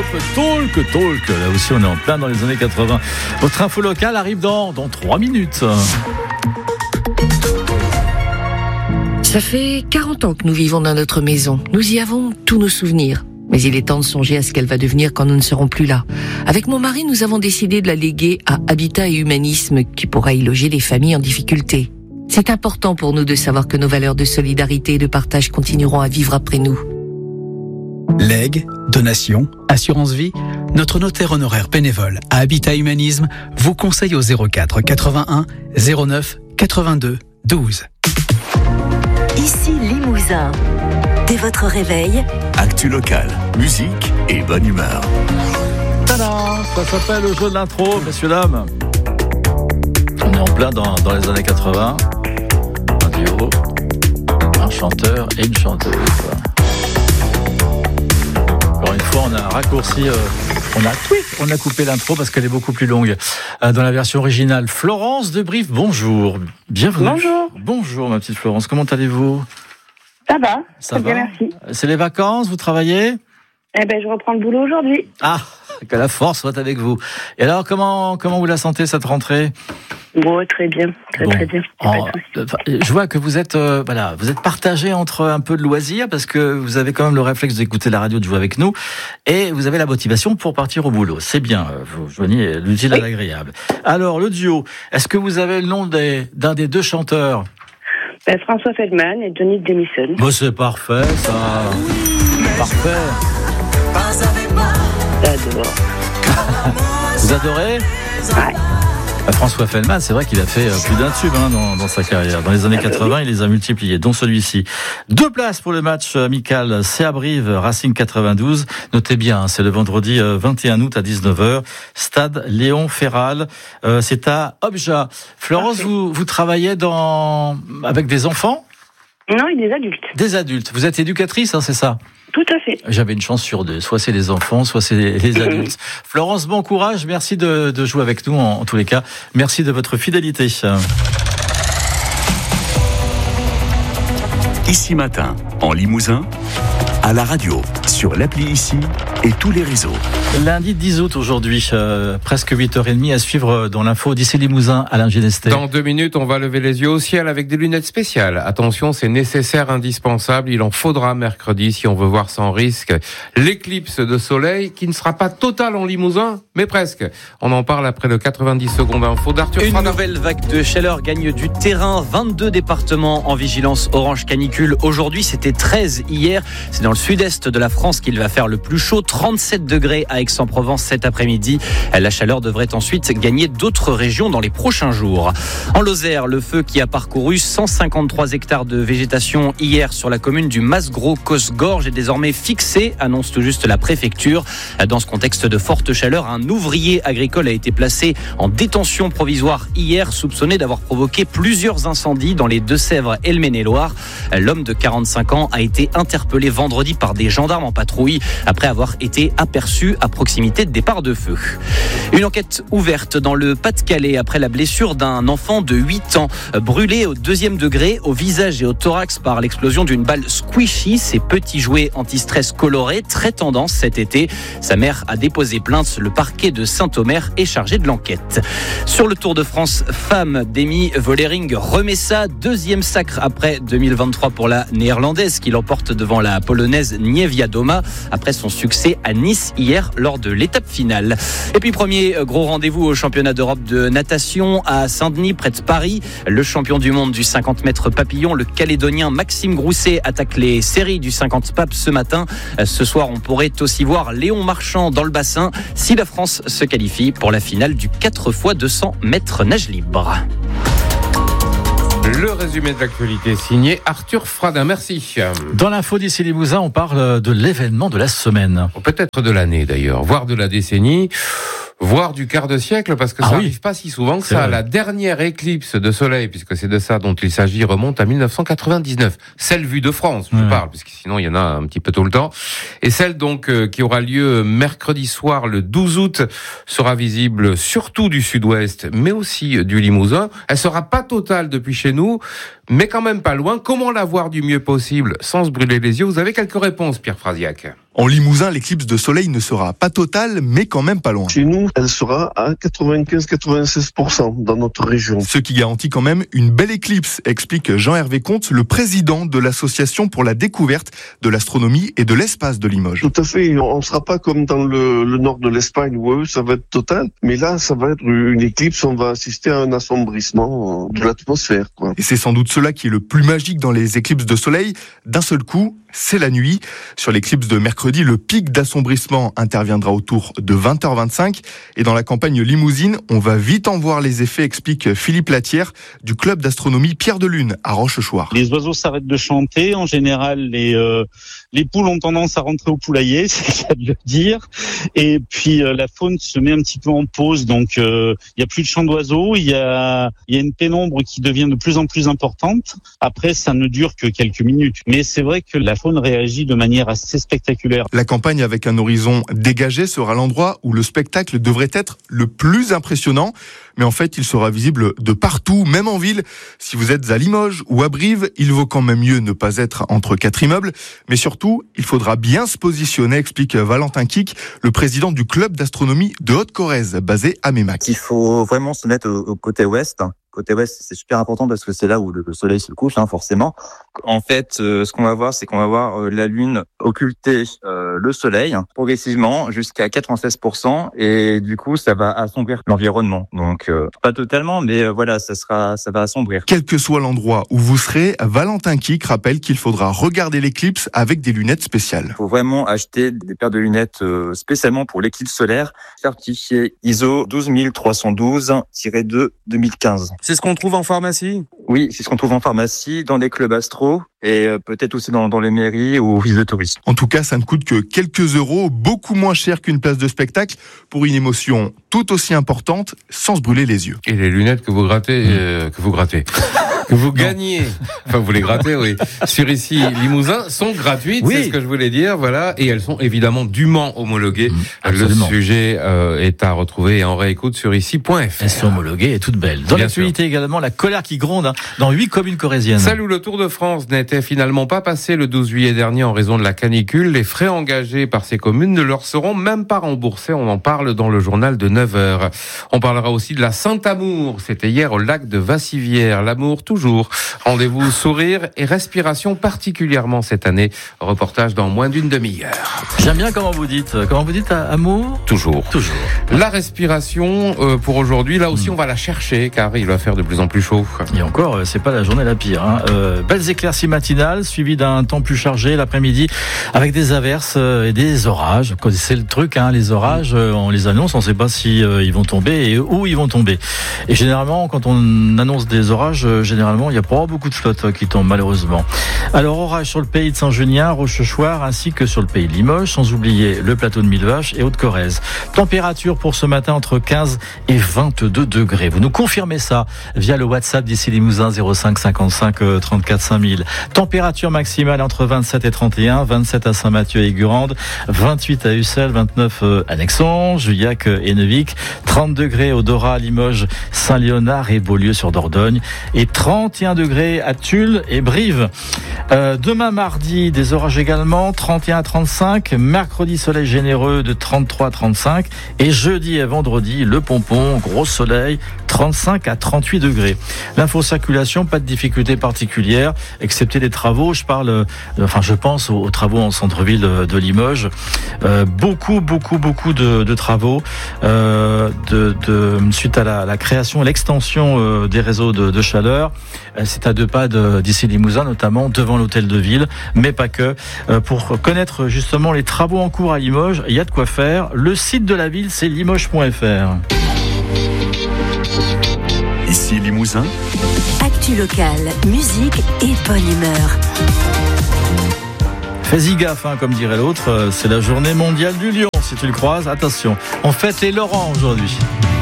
Talk. Là aussi, on est en plein dans les années 80. Votre info locale arrive dans 3 minutes. Ça fait 40 ans que nous vivons dans notre maison. Nous y avons tous nos souvenirs. Mais il est temps de songer à ce qu'elle va devenir quand nous ne serons plus là. Avec mon mari, nous avons décidé de la léguer à Habitat et Humanisme, qui pourra y loger les familles en difficulté. C'est important pour nous de savoir que nos valeurs de solidarité et de partage continueront à vivre après nous. Legs, donations, assurance vie, notre notaire honoraire bénévole à Habitat Humanisme vous conseille au 04 81 09 82 12. Ici Limousin. Dès votre réveil, actu local, musique et bonne humeur. Tadam, ça s'appelle le jeu de l'intro, messieurs, dames. On est en plein dans les années 80. Un duo, un chanteur et une chanteuse. Encore une fois, on a raccourci, on a coupé l'intro parce qu'elle est beaucoup plus longue. Dans la version originale, Florence de Brive, bonjour. Bienvenue. Bonjour. Bonjour, ma petite Florence. Comment allez-vous ? Ça va, ça très va. bien, merci. C'est les vacances, vous travaillez ? Eh ben, je reprends le boulot aujourd'hui. Ah, que la force soit avec vous. Et alors, comment vous la sentez, cette rentrée ? Bon, très bien, très bien. Je vois que vous êtes partagé entre un peu de loisirs, parce que vous avez quand même le réflexe d'écouter la radio, de jouer avec nous, et vous avez la motivation pour partir au boulot. C'est bien, vous joignez l'utile à l'agréable. Alors, le duo, est-ce que vous avez le nom d'un des deux chanteurs ? François Feldman et Johnny Demison. Bon, c'est parfait, ça. Parfait. J'adore. Vous adorez ? Ouais. François Feldman, c'est vrai qu'il a fait plus d'un tube dans sa carrière. Dans les années 80, il les a multipliés, dont celui-ci. 2 places pour le match amical CA Brive Racing 92. Notez bien, c'est le vendredi 21 août à 19h. Stade Léon Ferral. C'est à Obja. Florence, vous travaillez avec des enfants ? Non, et des adultes. Des adultes. Vous êtes éducatrice, c'est ça ? Tout à fait. J'avais une chance sur 2. Soit c'est les enfants, soit c'est les adultes. Florence, bon courage. Merci de jouer avec nous en tous les cas. Merci de votre fidélité. Ici Matin, en Limousin, à la radio, sur l'appli Ici et tous les réseaux. Lundi 10 août aujourd'hui, presque 8h30 à suivre dans l'info d'ici Limousin, Alain Genesté. Dans 2 minutes, on va lever les yeux au ciel avec des lunettes spéciales. Attention, c'est nécessaire, indispensable. Il en faudra mercredi si on veut voir sans risque l'éclipse de soleil qui ne sera pas totale en Limousin, mais presque. On en parle après le 90 secondes info d'Arthur Une Frada. nouvelle vague de chaleur gagne du terrain. 22 départements en vigilance orange canicule. Aujourd'hui, c'était 13 hier. C'est dans le sud-est de la France qu'il va faire le plus chaud. 37 degrés à Aix-en-Provence cet après-midi. La chaleur devrait ensuite gagner d'autres régions dans les prochains jours. En Lozère, le feu qui a parcouru 153 hectares de végétation hier sur la commune du Mas-Gros-Cosgorge est désormais fixé, annonce tout juste la préfecture. Dans ce contexte de forte chaleur, un ouvrier agricole a été placé en détention provisoire hier, soupçonné d'avoir provoqué plusieurs incendies dans les Deux-Sèvres et le Maine-et-Loire. L'homme de 45 ans a été interpellé vendredi par des gendarmes en patrouille après avoir été aperçu à proximité de départ de feu. Une enquête ouverte dans le Pas-de-Calais après la blessure d'un enfant de 8 ans brûlé au 2e degré au visage et au thorax par l'explosion d'une balle squishy, ces petits jouets anti-stress colorés très tendance cet été. Sa mère a déposé plainte. Le parquet de Saint-Omer est chargé de l'enquête. Sur le Tour de France femme, Demi Vollering remet sa 2e sacre après 2023 pour la néerlandaise qui l'emporte devant la polonaise Niewiadoma après son succès à Nice hier lors de l'étape finale. Et puis premier gros rendez-vous au championnat d'Europe de natation à Saint-Denis près de Paris. Le champion du monde du 50 mètres papillon, le Calédonien Maxime Grousset attaque les séries du 50 papes ce matin. Ce soir, on pourrait aussi voir Léon Marchand dans le bassin si la France se qualifie pour la finale du 4x200 mètres nage libre. Le résumé de l'actualité signé Arthur Fradin. Merci. Dans l'info d'ici Limousin, on parle de l'événement de la semaine. Peut-être de l'année d'ailleurs, voire de la décennie. voire du quart de siècle, parce que ça n'arrive pas si souvent que ça. Vrai. La dernière éclipse de soleil, puisque c'est de ça dont il s'agit, remonte à 1999. Celle vue de France, je parle, puisque sinon il y en a un petit peu tout le temps. Et celle donc qui aura lieu mercredi soir, le 12 août, sera visible surtout du sud-ouest, mais aussi du Limousin. Elle sera pas totale depuis chez nous, mais quand même pas loin. Comment la voir du mieux possible sans se brûler les yeux? Vous avez quelques réponses, Pierre Frasiac. En Limousin, l'éclipse de soleil ne sera pas totale, mais quand même pas loin. Chez nous, elle sera à 95-96% dans notre région. Ce qui garantit quand même une belle éclipse, explique Jean-Hervé Comte, le président de l'association pour la découverte de l'astronomie et de l'espace de Limoges. Tout à fait, on ne sera pas comme dans le nord de l'Espagne où ça va être total, mais là ça va être une éclipse, on va assister à un assombrissement de l'atmosphère, quoi. Et c'est sans doute cela qui est le plus magique dans les éclipses de soleil. D'un seul coup, c'est la nuit. Sur l'éclipse de mercredi, le pic d'assombrissement interviendra autour de 20h25. Et dans la campagne limousine, on va vite en voir les effets, explique Philippe Latière du club d'astronomie Pierre de Lune à Rochechouart. Les oiseaux s'arrêtent de chanter. En général, les poules ont tendance à rentrer au poulailler, c'est le cas de le dire. Et puis la faune se met un petit peu en pause. Donc il y a plus de chants d'oiseaux. Il y a une pénombre qui devient de plus en plus importante. Après, ça ne dure que quelques minutes. Mais c'est vrai que la faune réagit de manière assez spectaculaire. La campagne avec un horizon dégagé sera l'endroit où le spectacle devrait être le plus impressionnant. Mais en fait, il sera visible de partout, même en ville. Si vous êtes à Limoges ou à Brive, il vaut quand même mieux ne pas être entre 4 immeubles. Mais surtout, il faudra bien se positionner, explique Valentin Kik, le président du club d'astronomie de Haute-Corrèze, basé à Mémac. Il faut vraiment se mettre au côté ouest. Côté ouest, c'est super important parce que c'est là où le soleil se couche, forcément. En fait, ce qu'on va voir, c'est qu'on va voir la lune occulter le soleil progressivement jusqu'à 96%, et du coup, ça va assombrir l'environnement. Donc, pas totalement, mais voilà, ça va assombrir. Quel que soit l'endroit où vous serez, Valentin Kik rappelle qu'il faudra regarder l'éclipse avec des lunettes spéciales. Il faut vraiment acheter des paires de lunettes spécialement pour l'éclipse solaire, certifiées ISO 12312-2 2015. C'est ce qu'on trouve en pharmacie ? Oui, c'est ce qu'on trouve en pharmacie, dans des clubs astro et peut-être aussi dans les mairies ou offices de tourisme. En tout cas, ça ne coûte que quelques euros, beaucoup moins cher qu'une place de spectacle, pour une émotion tout aussi importante, sans se brûler les yeux. Et les lunettes que vous grattez, que vous gagnez, enfin vous les grattez, oui, sur ici Limousin, sont gratuites, oui. C'est ce que je voulais dire, voilà, et elles sont évidemment dûment homologuées. Absolument. Le sujet est à retrouver et en réécoute sur ici.fr. Elles sont homologuées et toutes belles. Dans l'actualité également, la colère qui gronde dans 8 communes corréziennes. Celle où le Tour de France n'était finalement pas passé le 12 juillet dernier en raison de la canicule, les frais engagés par ces communes ne leur seront même pas remboursés. On en parle dans le journal de 9h. On parlera aussi de la Saint-Amour. C'était hier au lac de Vassivière. L'amour toujours. Rendez-vous sourire et respiration particulièrement cette année. Reportage dans moins d'une demi-heure. J'aime bien comment vous dites amour. Toujours. La respiration pour aujourd'hui, là aussi on va la chercher car il va faire de plus en plus chaud. Et encore, c'est pas la journée la pire. Belles éclaircies matinales suivies d'un temps plus chargé l'après-midi avec des averses et des orages. Vous connaissez le truc, les orages, on les annonce, on ne sait pas si ils vont tomber et où ils vont tomber. Et généralement, quand on annonce des orages, il n'y a pas beaucoup de flotte qui tombe malheureusement. Alors orage sur le pays de Saint-Junien, Rochechouart ainsi que sur le pays de Limoges, sans oublier le plateau de Millevaches et Haute-Corrèze. Température pour ce matin entre 15 et 22 degrés. Vous nous confirmez ça via le WhatsApp d'ici Limousin 05 55 34 5000. Température maximale entre 27 et 31, 27 à Saint-Mathieu et Gurande, 28 à Ussel, 29 à Nexon, Juillac et Neuvik, 30 degrés au Dora, Limoges, Saint-Léonard et Beaulieu sur Dordogne et 31 degrés à Tulle et Brive. Demain mardi, des orages également, 31 à 35, mercredi soleil généreux de 33 à 35 et jeudi et vendredi, le pompon, gros soleil, 35 à 38 degrés. L'info circulation, pas de difficultés particulières, excepté des travaux. Je pense aux travaux en centre-ville de Limoges. Beaucoup de travaux suite à la création et l'extension des réseaux de chaleur. C'est à 2 pas d'ici Limousin, notamment devant l'hôtel de ville, mais pas que. Pour connaître justement les travaux en cours à Limoges, il y a de quoi faire. Le site de la ville, c'est limoges.fr. Ici Limousin. Actu locale, musique et bonne humeur. Fais-y gaffe, comme dirait l'autre, c'est la journée mondiale du lion. Si tu le croises, attention, on fête les Laurents aujourd'hui.